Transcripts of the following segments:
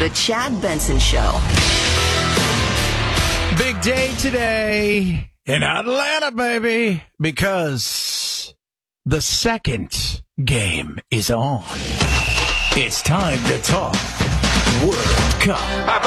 The Chad Benson Show. Big day today in Atlanta, baby, because the second game is on. It's time to talk World Cup.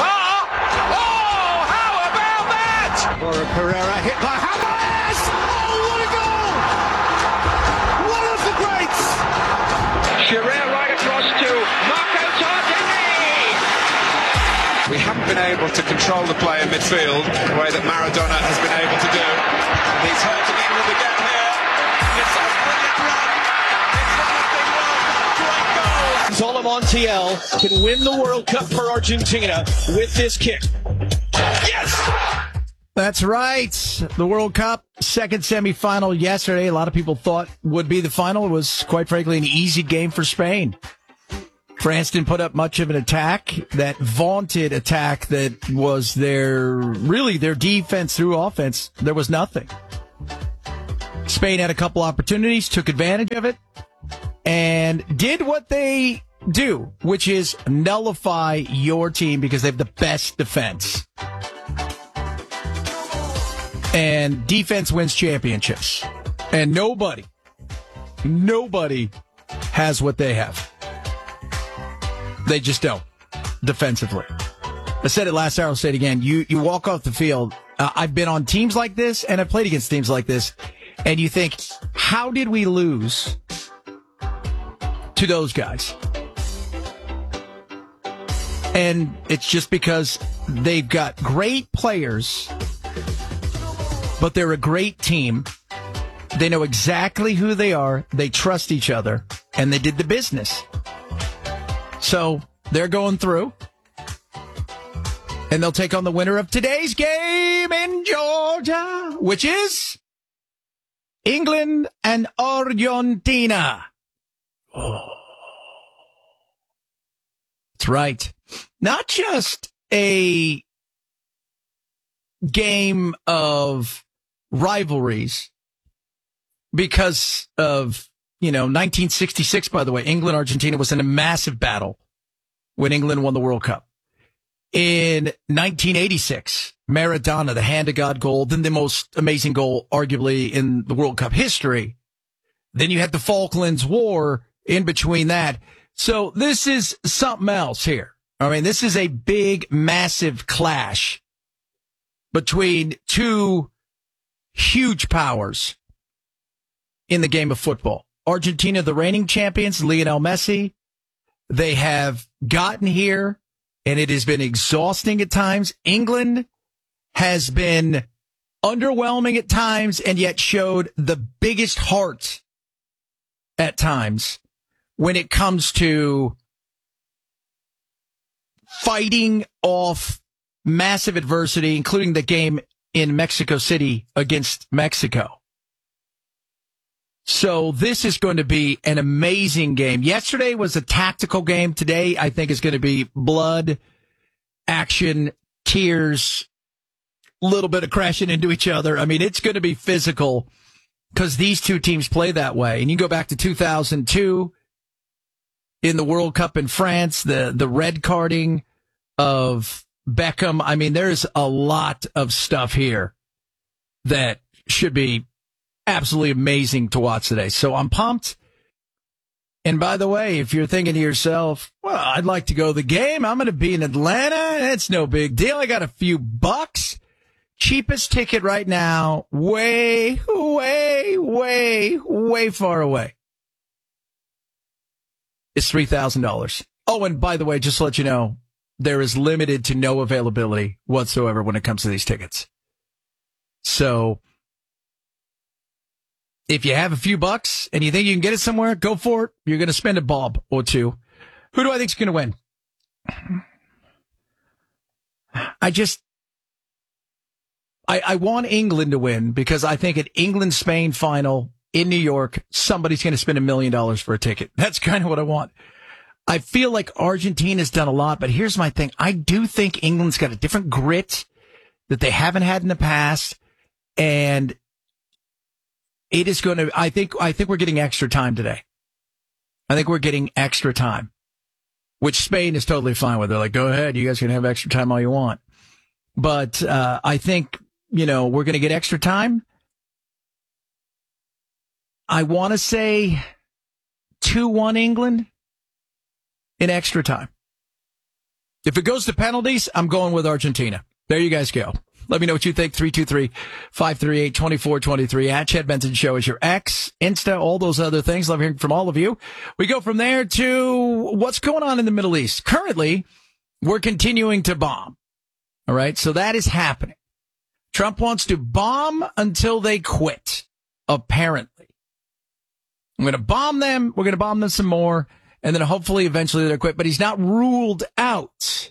Oh, how about that? Laura Pereira hit by Havertz. Oh, what a goal! One of the greats. Shearer right across to Marco Tardini. We haven't been able to control the play in midfield the way that Maradona has been able to do. And he's hurting England again here. It's a brilliant run. It's one of the World Cup great goals. Zolo Montiel can win the World Cup for Argentina with this kick. Yes! That's right. The World Cup second semifinal yesterday. A lot of people thought would be the final. It was, quite frankly, an easy game for Spain. France didn't put up much of an attack. That vaunted attack that was their defense through offense. There was nothing. Spain had a couple opportunities, took advantage of it, and did what they do, which is nullify your team because they have the best defense. And defense wins championships. And nobody has what they have. They just don't, defensively. I said it last hour, I'll say it again. You walk off the field. I've been on teams like this, and I've played against teams like this, and you think, how did we lose to those guys? And it's just because they've got great players, but they're a great team. They know exactly who they are. They trust each other, and they did the business. So they're going through, and they'll take on the winner of today's game in Georgia, which is England and Argentina. Oh. That's right. Not just a game of rivalries because of 1966, by the way, England-Argentina was in a massive battle when England won the World Cup. In 1986, Maradona, the hand-to-God goal, then the most amazing goal, arguably, in the World Cup history. Then you had the Falklands War in between that. So this is something else here. I mean, this is a big, massive clash between two huge powers in the game of football. Argentina, the reigning champions, Lionel Messi, they have gotten here, and it has been exhausting at times. England has been underwhelming at times, and yet showed the biggest heart at times when it comes to fighting off massive adversity, including the game in Mexico City against Mexico. So this is going to be an amazing game. Yesterday was a tactical game. Today, I think, is going to be blood, action, tears, a little bit of crashing into each other. I mean, it's going to be physical because these two teams play that way. And you go back to 2002 in the World Cup in France, the red carding of Beckham. I mean, there's a lot of stuff here that should be absolutely amazing to watch today. So I'm pumped. And by the way, if you're thinking to yourself, well, I'd like to go to the game. I'm going to be in Atlanta. It's no big deal. I got a few bucks. Cheapest ticket right now, way far away. It's $3,000. Oh, and by the way, just to let you know, there is limited to no availability whatsoever when it comes to these tickets. So if you have a few bucks and you think you can get it somewhere, go for it. You're going to spend a bob or two. Who do I think is going to win? I want England to win because I think at England-Spain final in New York, somebody's going to spend $1 million for a ticket. That's kind of what I want. I feel like Argentina's done a lot, but here's my thing. I do think England's got a different grit that they haven't had in the past, and it is going to, I think we're getting extra time today. I think we're getting extra time. which Spain is totally fine with. They're like, go ahead, you guys can have extra time all you want. But I think, we're going to get extra time. I want to say 2-1 England in extra time. If it goes to penalties, I'm going with Argentina. There you guys go. Let me know what you think. 323-538-2423. At Chad Benson Show is your X, Insta, all those other things. Love hearing from all of you. We go from there to what's going on in the Middle East. Currently, we're continuing to bomb. All right. So that is happening. Trump wants to bomb until they quit, apparently. I'm going to bomb them. We're going to bomb them some more. And then hopefully eventually they'll quit. But he's not ruled out.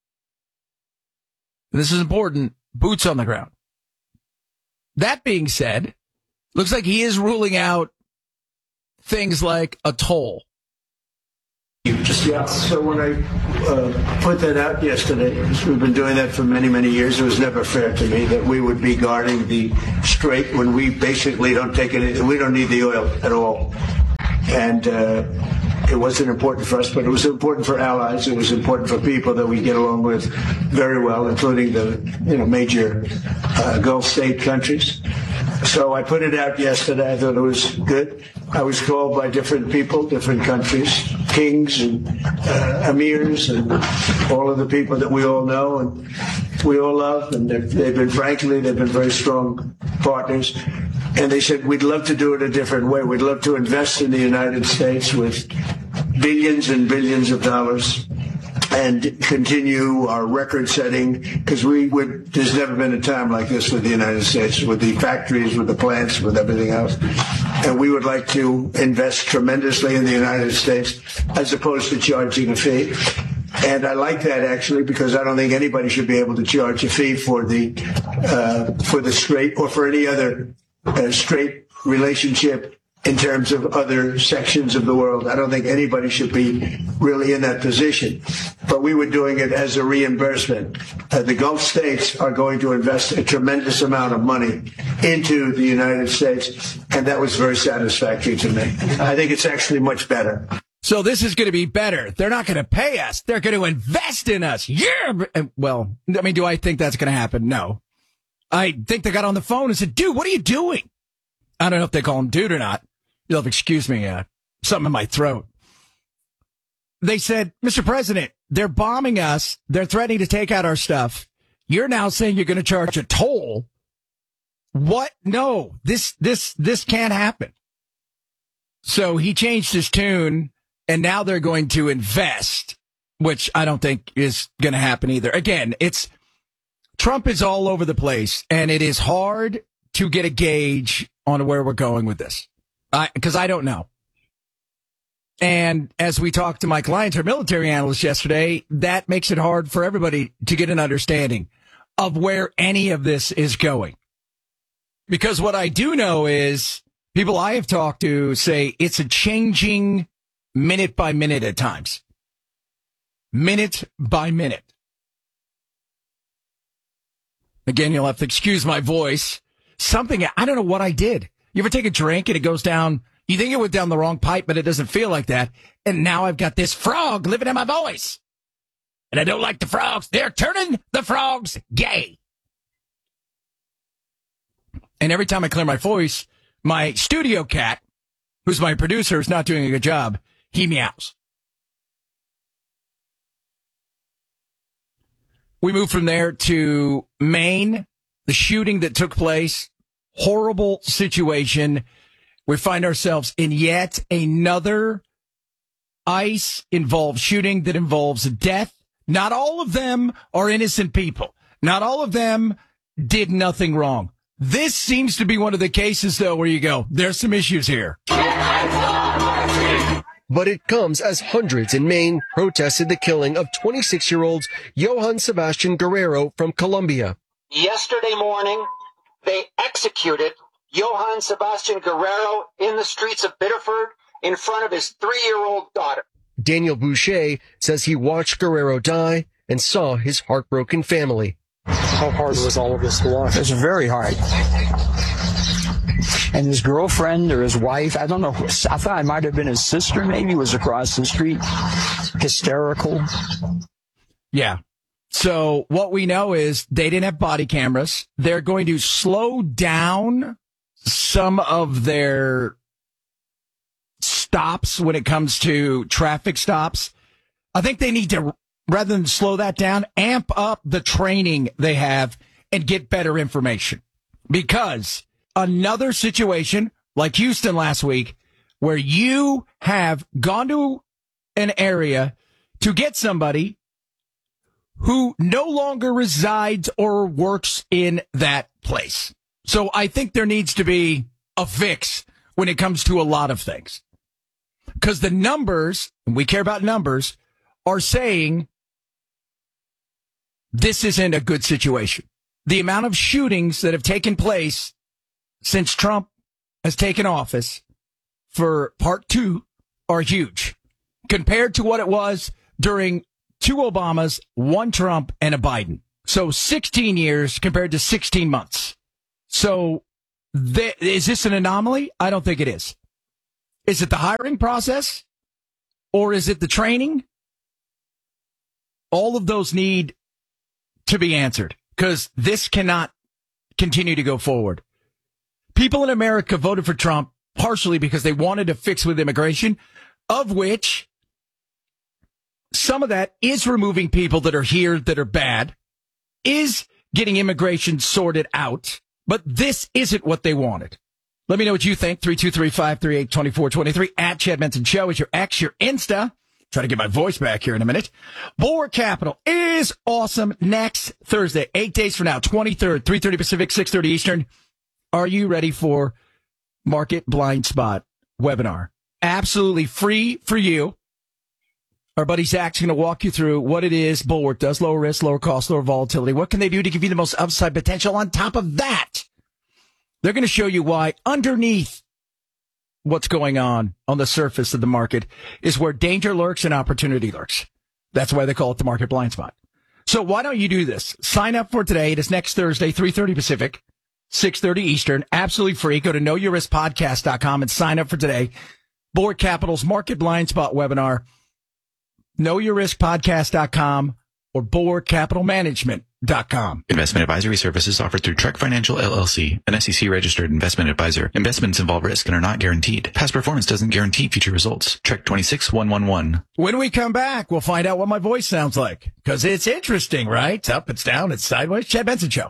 This is important. Boots on the ground. That being said, looks like he is ruling out things like a toll. Yeah, so when I put that out yesterday, we've been doing that for many, many years. It was never fair to me that we would be guarding the strait when we basically don't take it. We don't need the oil at all. And it wasn't important for us, but it was important for allies. It was important for people that we get along with very well, including the major Gulf state countries. So I put it out yesterday. I thought it was good. I was called by different people, different countries, kings and emirs and all of the people that we all know and we all love. And they've been very strong partners. And they said, we'd love to do it a different way. We'd love to invest in the United States with billions and billions of dollars and continue our record setting, because there's never been a time like this with the United States, with the factories, with the plants, with everything else. And we would like to invest tremendously in the United States as opposed to charging a fee. And I like that, actually, because I don't think anybody should be able to charge a fee for the strait or for any other straight relationship in terms of other sections of the world. I don't think anybody should be really in that position. But we were doing it as a reimbursement. The Gulf states are going to invest a tremendous amount of money into the United States, and that was very satisfactory to me. I think it's actually much better. So this is going to be better. They're not going to pay us. They're going to invest in us. Yeah. Well, I mean, do I think that's going to happen? No. I think they got on the phone and said, dude, what are you doing? I don't know if they call him dude or not. You'll have, excuse me, something in my throat. They said, Mr. President, they're bombing us. They're threatening to take out our stuff. You're now saying you're going to charge a toll. What? No, this can't happen. So he changed his tune, and now they're going to invest, which I don't think is going to happen either. Again, Trump is all over the place, and it is hard to get a gauge on where we're going with this. Because I don't know. And as we talked to Mike Lyons, our military analyst yesterday, that makes it hard for everybody to get an understanding of where any of this is going. Because what I do know is people I have talked to say it's a changing minute by minute at times. Minute by minute. Again, you'll have to excuse my voice. I don't know what I did. You ever take a drink and it goes down, you think it went down the wrong pipe, but it doesn't feel like that. And now I've got this frog living in my voice. And I don't like the frogs. They're turning the frogs gay. And every time I clear my voice, my studio cat, who's my producer, is not doing a good job. He meows. We move from there to Maine, the shooting that took place. Horrible situation. We find ourselves in yet another ICE-involved shooting that involves death. Not all of them are innocent people. Not all of them did nothing wrong. This seems to be one of the cases, though, where you go, there's some issues here. But it comes as hundreds in Maine protested the killing of 26-year-old Johann Sebastian Guerrero from Colombia. Yesterday morning, they executed Johann Sebastian Guerrero in the streets of Biddeford in front of his 3-year-old daughter. Daniel Boucher says he watched Guerrero die and saw his heartbroken family. How hard was all of this to watch? It was very hard. And his girlfriend or his wife, I don't know, I thought it might have been his sister maybe, was across the street. hysterical. Yeah. So what we know is they didn't have body cameras. They're going to slow down some of their stops when it comes to traffic stops. I think they need to, rather than slow that down, amp up the training they have and get better information. Because another situation like Houston last week, where you have gone to an area to get somebody who no longer resides or works in that place. So I think there needs to be a fix when it comes to a lot of things. Because the numbers, and we care about numbers, are saying this isn't a good situation. The amount of shootings that have taken place since Trump has taken office for part 2 are huge compared to what it was during 2 Obamas, 1 Trump, and a Biden. So 16 years compared to 16 months. So is this an anomaly? I don't think it is. Is it the hiring process? Or is it the training? All of those need to be answered because this cannot continue to go forward. People in America voted for Trump partially because they wanted to fix with immigration, of which some of that is removing people that are here that are bad, is getting immigration sorted out, but this isn't what they wanted. Let me know what you think. 323-538-2423 at Chad Benson Show is your X, your Insta. Try to get my voice back here in a minute. Bulwark Capital is awesome next Thursday, 8 days from now, 23rd, 3:30 Pacific, 6:30 Eastern. Are you ready for Market Blind Spot webinar? Absolutely free for you. Our buddy Zach's going to walk you through what it is Bulwark does. Lower risk, lower cost, lower volatility. What can they do to give you the most upside potential? On top of that, they're going to show you why underneath what's going on the surface of the market is where danger lurks and opportunity lurks. That's why they call it the Market Blind Spot. So why don't you do this? Sign up for today. It is next Thursday, 3:30 Pacific, 6:30 Eastern. Absolutely free. Go to knowyourriskpodcast.com and sign up for today. Bulwark Capital's Market Blind Spot webinar. knowyourriskpodcast.com or bulwarkcapitalmanagement.com. Investment advisory services offered through Trek Financial LLC, an SEC-registered investment advisor. Investments involve risk and are not guaranteed. Past performance doesn't guarantee future results. Trek 26111. When we come back, we'll find out what my voice sounds like. Because it's interesting, right? It's up, it's down, it's sideways. Chad Benson Show.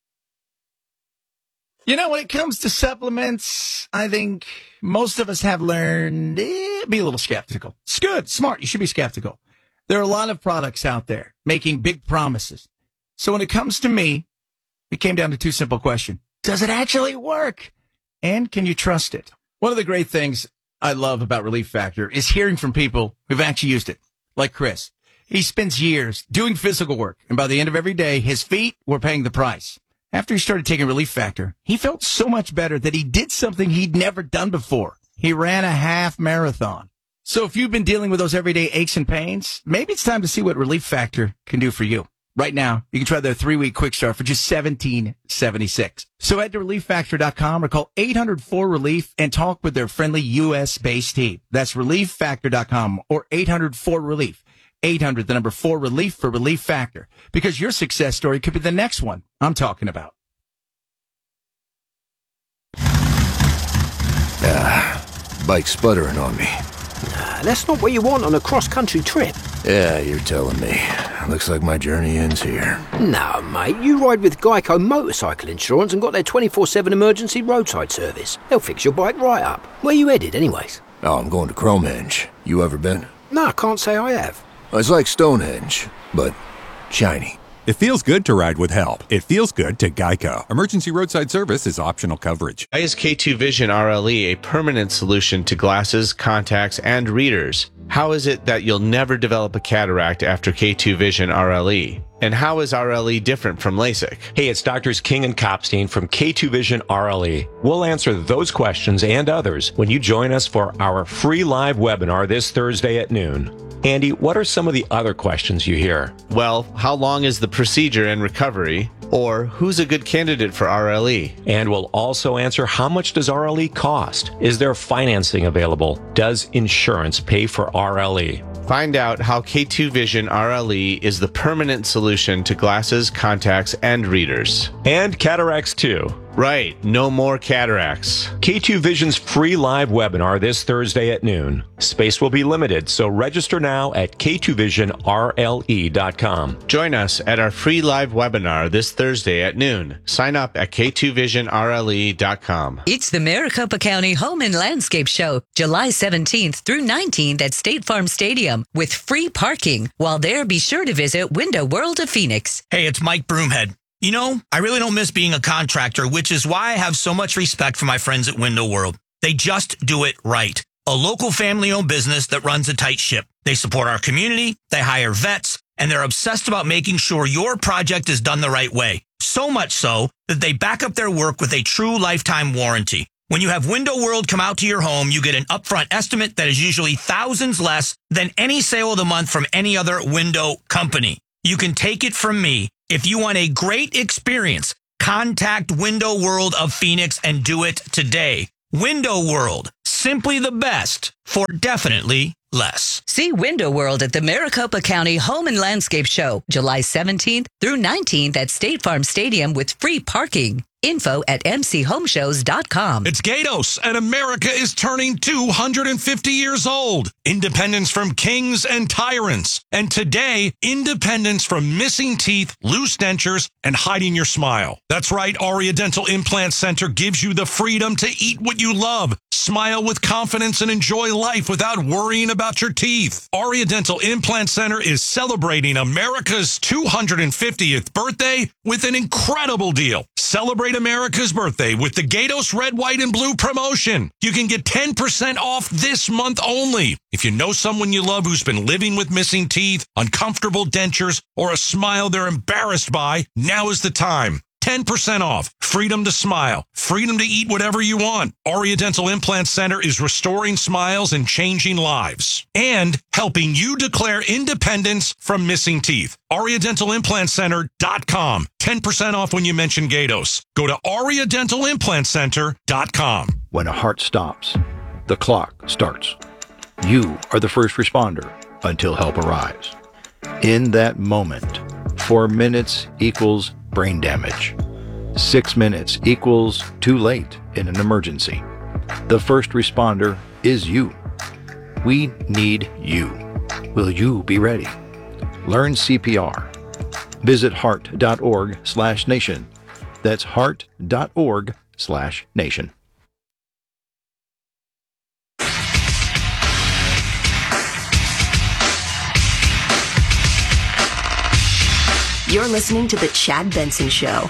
You know, when it comes to supplements, I think most of us have learned, be a little skeptical. It's good, smart. You should be skeptical. There are a lot of products out there making big promises. So when it comes to me, it came down to 2 simple questions. Does it actually work? And can you trust it? One of the great things I love about Relief Factor is hearing from people who've actually used it, like Chris. He spends years doing physical work, and by the end of every day, his feet were paying the price. After he started taking Relief Factor, he felt so much better that he did something he'd never done before. He ran a half marathon. So if you've been dealing with those everyday aches and pains, maybe it's time to see what Relief Factor can do for you. Right now, you can try their 3-week quick start for just $17.76. So head to ReliefFactor.com or call 800-4RELIEF and talk with their friendly U.S.-based team. That's ReliefFactor.com or 800-4RELIEF. 800, the number 4, RELIEF for Relief Factor. Because your success story could be the next one I'm talking about. Bike's sputtering on me. That's not what you want on a cross-country trip. Yeah, you're telling me. Looks like my journey ends here. No, mate, you ride with Geico Motorcycle Insurance and got their 24/7 emergency roadside service. They'll fix your bike right up. Where you headed, anyways? Oh, I'm going to Cromenge. You ever been? No, I can't say I have. It's like Stonehenge, but shiny. It feels good to ride with help. It feels good to Geico. Emergency roadside service is optional coverage. Why is K2 Vision RLE a permanent solution to glasses, contacts, and readers? How is it that you'll never develop a cataract after K2 Vision RLE? And how is RLE different from LASIK? Hey, it's Doctors King and Kopstein from K2 Vision RLE. We'll answer those questions and others when you join us for our free live webinar this Thursday at noon. Andy, what are some of the other questions you hear? Well, how long is the procedure and recovery? Or who's a good candidate for RLE? And we'll also answer how much does RLE cost? Is there financing available? Does insurance pay for RLE? Find out how K2 Vision RLE is the permanent solution to glasses, contacts, and readers. And cataracts too. Right, no more cataracts. K2 Vision's free live webinar this Thursday at noon. Space will be limited, so register now at k2visionrle.com. Join us at our free live webinar this Thursday at noon. Sign up at k2visionrle.com. It's the Maricopa County Home and Landscape Show, July 17th through 19th at State Farm Stadium with free parking. While there, be sure to visit Window World of Phoenix. Hey, it's Mike Broomhead. You know, I really don't miss being a contractor, which is why I have so much respect for my friends at Window World. They just do it right. A local family-owned business that runs a tight ship. They support our community, they hire vets, and they're obsessed about making sure your project is done the right way. So much so that they back up their work with a true lifetime warranty. When you have Window World come out to your home, you get an upfront estimate that is usually thousands less than any sale of the month from any other window company. You can take it from me. If you want a great experience, contact Window World of Phoenix and do it today. Window World, simply the best for definitely less. See Window World at the Maricopa County Home and Landscape Show, July 17th through 19th at State Farm Stadium with free parking. Info at mchomeshows.com. It's Gatos, and America is turning 250 years old. Independence from kings and tyrants. And today, independence from missing teeth, loose dentures, and hiding your smile. That's right, Aria Dental Implant Center gives you the freedom to eat what you love, smile with confidence, and enjoy life without worrying about your teeth. Aria Dental Implant Center is celebrating America's 250th birthday with an incredible deal. Celebrate America's birthday with the Gatos Red, White, and Blue promotion. You can get 10% off this month only. If you know someone you love who's been living with missing teeth, uncomfortable dentures, or a smile they're embarrassed by, now is the time. 10% off. Freedom to smile. Freedom to eat whatever you want. Aria Dental Implant Center is restoring smiles and changing lives. And helping you declare independence from missing teeth. AriaDentalImplantCenter.com. 10% off when you mention Gatos. Go to AriaDentalImplantCenter.com. When a heart stops, the clock starts. You are the first responder until help arrives. In that moment, 4 minutes equals brain damage. 6 minutes equals too late in an emergency. The first responder is you. We need you. Will you be ready? Learn CPR. Visit heart.org/nation. That's heart.org/nation. You're listening to The Chad Benson Show.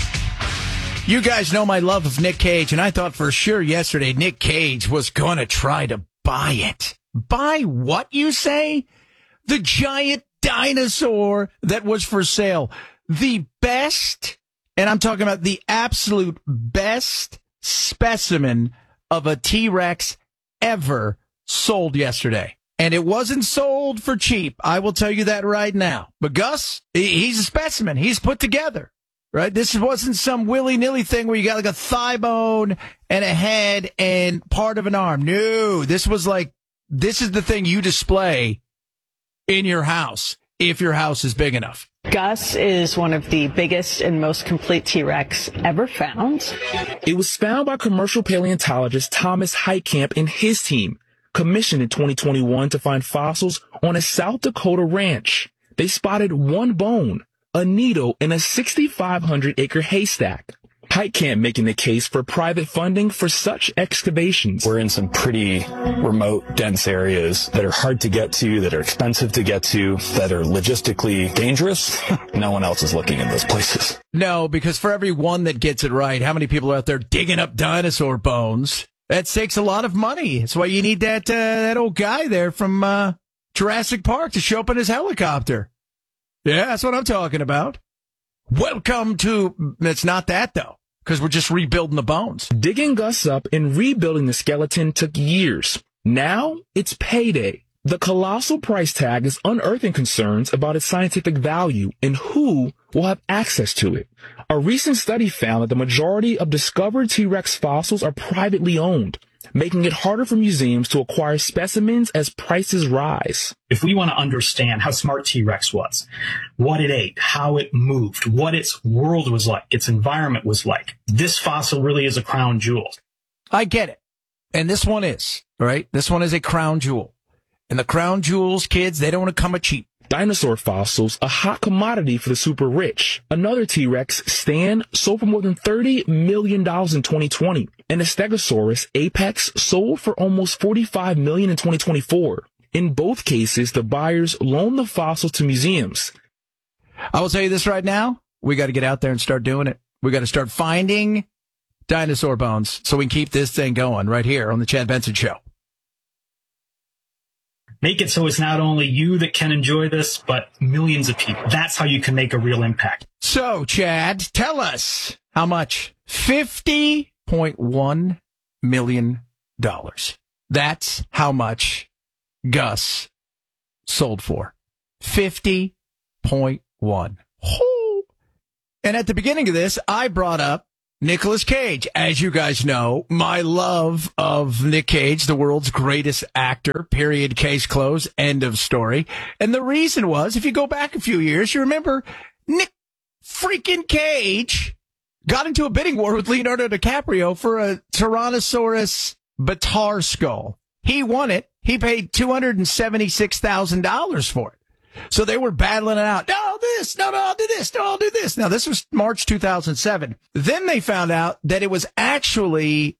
You guys know my love of Nick Cage, and I thought for sure yesterday Nick Cage was going to try to buy it. Buy what, you say? The giant dinosaur that was for sale. The best, and I'm talking about the absolute best specimen of a T-Rex ever sold yesterday. And it wasn't sold for cheap. I will tell you that right now. But Gus, he's a specimen. He's put together, right? This wasn't some willy-nilly thing where you got like a thigh bone and a head and part of an arm. No, this was like, this is the thing you display in your house if your house is big enough. Gus is one of the biggest and most complete T-Rex ever found. It was found by commercial paleontologist Thomas Heitkamp and his team, commissioned in 2021 to find fossils on a South Dakota ranch. They spotted one bone, a needle in a 6,500-acre haystack. Heitkamp making the case for private funding for such excavations. We're in some pretty remote, dense areas that are hard to get to, that are expensive to get to, that are logistically dangerous. No one else is looking in those places. No, because for every one that gets it right, how many people are out there digging up dinosaur bones? That takes a lot of money. That's why you need that old guy there from Jurassic Park to show up in his helicopter. Yeah, that's what I'm talking about. Welcome to... It's not that, though, because we're just rebuilding the bones. Digging Gus up and rebuilding the skeleton took years. Now it's payday. The colossal price tag is unearthing concerns about its scientific value and who will have access to it. A recent study found that the majority of discovered T-Rex fossils are privately owned. making it harder for museums to acquire specimens as prices rise. If we want to understand how smart T-Rex was, what it ate, how it moved, what its world was like, its environment was like, this fossil really is a crown jewel. I get it. And this one is, right? This one is a crown jewel. And the crown jewels, kids, they don't want to come cheap. Dinosaur fossils, a hot commodity for the super rich. Another T-Rex, Stan, sold for more than $30 million in 2020. And a Stegosaurus, Apex, sold for almost $45 million in 2024. In both cases, the buyers loaned the fossils to museums. I will tell you this right now. We got to get out there and start doing it. We got to start finding dinosaur bones so we can keep this thing going right here on the Chad Benson Show. Make it so it's not only you that can enjoy this, but millions of people. That's how you can make a real impact. So, Chad, tell us how much. $50.1 million. That's how much Gus sold for. 50.1. And at the beginning of this, I brought up Nicolas Cage. As you guys know, my love of Nick Cage, the world's greatest actor, period, case closed, end of story. And the reason was, if you go back a few years, you remember Nick freaking Cage got into a bidding war with Leonardo DiCaprio for a Tyrannosaurus Batar skull. He won it. He paid $276,000 for it. So they were battling it out. No, this. No, I'll do this. No, I'll do this. Now, this was March 2007. Then they found out that it was actually